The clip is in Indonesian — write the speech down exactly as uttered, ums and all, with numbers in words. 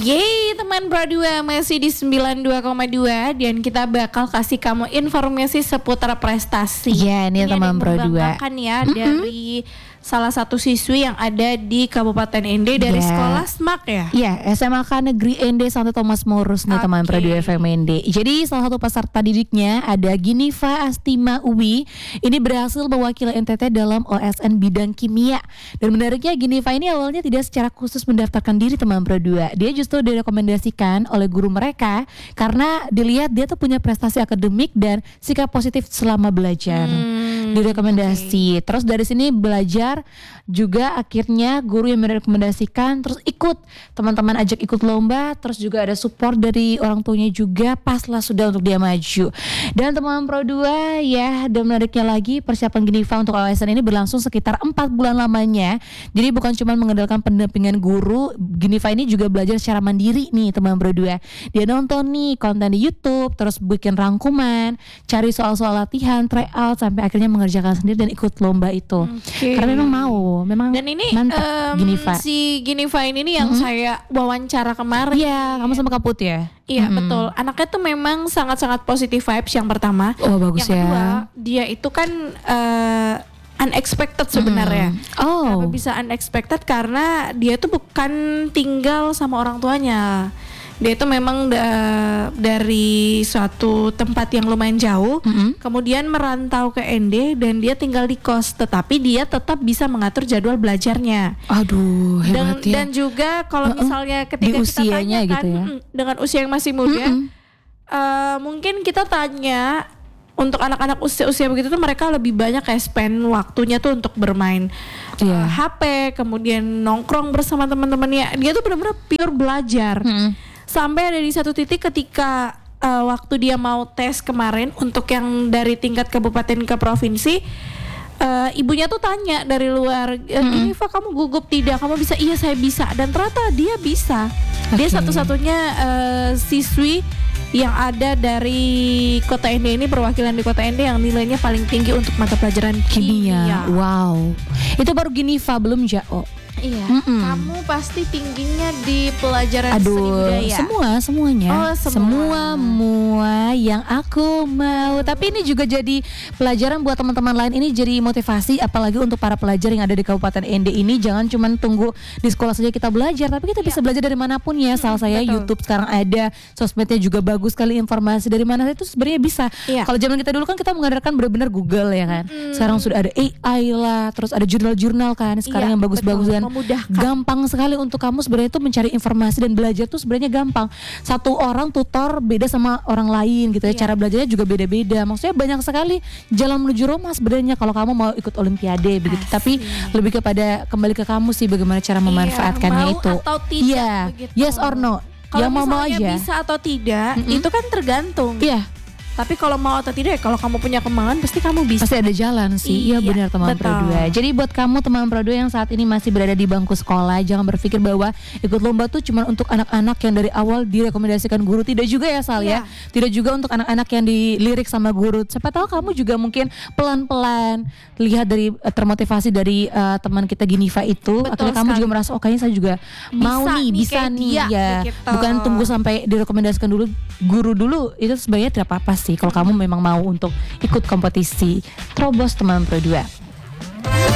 Yeay teman Pro dua masih di sembilan puluh dua koma dua dan kita bakal kasih kamu informasi seputar prestasi. Iya ini, ini teman Pro dua ya mm-hmm. dari salah satu siswi yang ada di Kabupaten N D dari yeah. sekolah S M A K ya? Iya, S M A K Negeri N D Santo Thomas Morus nih okay. teman Pro dua F M N D. Jadi salah satu peserta didiknya ada Giniva Astima Uwi. Ini berhasil mewakili N T T dalam O S N bidang kimia. Dan menariknya Giniva ini awalnya tidak secara khusus mendaftarkan diri teman Pro dua. Dia justru direkomendasikan oleh guru mereka karena dilihat dia tuh punya prestasi akademik dan sikap positif selama belajar. Hmm, Direkomendasi. Okay. Terus dari sini belajar juga akhirnya guru yang merekomendasikan terus ikut, teman-teman ajak ikut lomba, terus juga ada support dari orang tuanya juga, pas lah sudah untuk dia maju. Dan teman Pro dua ya, dan menariknya lagi persiapan Giniva untuk O S N ini berlangsung sekitar empat bulan lamanya. Jadi bukan cuma mengandalkan pendampingan guru, Giniva ini juga belajar secara mandiri nih teman Pro dua. Dia nonton nih konten di YouTube, terus bikin rangkuman, cari soal-soal latihan, try out sampai akhirnya mengerjakan sendiri dan ikut lomba itu. Okay. Karena memang mau, memang dan ini mantap um, Giniva. Si Giniva ini nih yang mm-hmm. saya wawancara kemarin. Iya, kamu sama Kaput ya? Iya mm-hmm. betul. Anaknya tuh memang sangat-sangat positive vibes yang pertama. Oh bagus yang ya. Yang kedua, dia itu kan uh, unexpected sebenarnya. Mm. Oh. Kenapa bisa unexpected? Karena dia tuh bukan tinggal sama orang tuanya. Dia itu memang da- dari suatu tempat yang lumayan jauh, mm-hmm. kemudian merantau ke N D dan dia tinggal di kos, tetapi dia tetap bisa mengatur jadwal belajarnya. Aduh, hebat dan, ya. Dan juga kalau uh-uh. misalnya ketika di kita tanya gitu kan, ya? dengan usia yang masih muda, mm-hmm. uh, mungkin kita tanya untuk anak-anak usia-usia begitu tuh mereka lebih banyak kayak spend waktunya tuh untuk bermain yeah. uh, H P, kemudian nongkrong bersama teman-temannya. Dia tuh benar-benar pure belajar. Mm-hmm. Sampai ada di satu titik ketika uh, waktu dia mau tes kemarin untuk yang dari tingkat kabupaten ke provinsi, uh, ibunya tuh tanya dari luar, Giniva kamu gugup tidak? Kamu bisa? Iya saya bisa. Dan ternyata dia bisa. Okay. Dia satu-satunya uh, siswi yang ada dari kota N D ini, perwakilan di kota N D yang nilainya paling tinggi untuk mata pelajaran kimia. kimia. Wow. Itu baru Giniva, belum Jao. Iya, Mm-mm. kamu pasti tingginya di pelajaran Aduh, seni budaya. semua, semuanya. Oh, semua. Semua, semua yang aku mau. Tapi ini juga jadi pelajaran buat teman-teman lain. Ini jadi motivasi, apalagi untuk para pelajar yang ada di Kabupaten N D ini. Jangan cuma tunggu di sekolah saja kita belajar, tapi kita bisa ya. belajar dari manapun ya. Salah saya Betul. YouTube sekarang ada, sosmednya juga bagus sekali, informasi dari mana itu sebenarnya bisa. Ya. Kalau zaman kita dulu kan kita mengandalkan benar-benar Google ya kan. Mm. Sekarang sudah ada A I lah, terus ada jurnal-jurnal kan. Sekarang ya, yang bagus-bagus kan. Memudahkan. Gampang sekali untuk kamu sebenarnya itu mencari informasi dan belajar tuh sebenarnya gampang. Satu orang tutor beda sama orang lain gitu ya. Iya. Cara belajarnya juga beda-beda. Maksudnya banyak sekali jalan menuju Roma sebenarnya kalau kamu mau ikut olimpiade begitu. Asik. Tapi lebih kepada kembali ke kamu sih bagaimana cara memanfaatkannya iya, mau itu. Atau tidak Iya. Begitu. Yes or no. Kalau yang mau mau aja. Bisa atau tidak, mm-hmm. itu kan tergantung. Iya. Tapi kalau mau atau tidak, kalau kamu punya kemauan pasti kamu bisa. Pasti ada jalan sih. Iya, iya benar teman Pro dua. Jadi buat kamu teman Pro dua yang saat ini masih berada di bangku sekolah, jangan berpikir bahwa ikut lomba tuh cuma untuk anak-anak yang dari awal direkomendasikan guru. Tidak juga ya Sal ya. ya. Tidak juga untuk anak-anak yang dilirik sama guru. Siapa tahu kamu juga mungkin pelan-pelan lihat dari uh, termotivasi dari uh, teman kita Giniva itu. Betul akhirnya sekali. Kamu juga merasa oh kayaknya saya juga bisa mau nih, nih bisa nih dia, ya. Begitu. Bukan tunggu sampai direkomendasikan dulu guru dulu. Itu sebenarnya tidak apa-apa sih kalau kamu memang mau untuk ikut kompetisi. Terobos teman Pro dua.